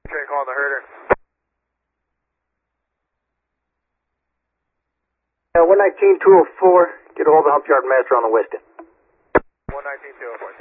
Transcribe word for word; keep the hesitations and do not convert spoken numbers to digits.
Train calling the herder. Uh, one nineteen two oh four, get a hold of the hump yard master on the Weston. one nineteen two oh four.